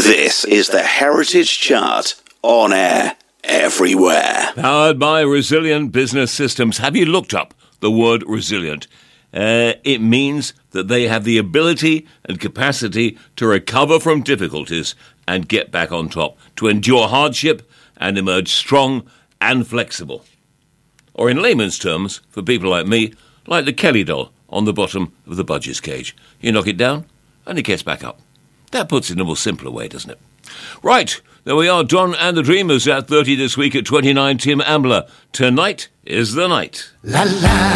This is the Heritage Chart, on air everywhere. Powered by Resilient Business Systems. Have you looked up the word resilient? It means that they have the ability and capacity to recover from difficulties and get back on top, to endure hardship and emerge strong and flexible. Or in layman's terms, for people like me, like the Kelly doll on the bottom of the Budgets cage. You knock it down and it gets back up. That puts it in a more simpler way, doesn't it? Right, there we are, Don and the Dreamers at 30 this week at 29, Tim Ambler. Tonight is the night. La la.